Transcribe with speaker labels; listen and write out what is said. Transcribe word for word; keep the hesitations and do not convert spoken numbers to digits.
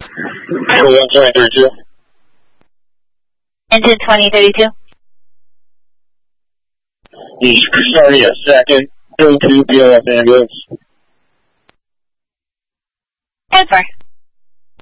Speaker 1: one twenty thirty-two.
Speaker 2: Engine twenty thirty-two.
Speaker 1: He's starting a second. two two P O F ambulance.
Speaker 2: ten four.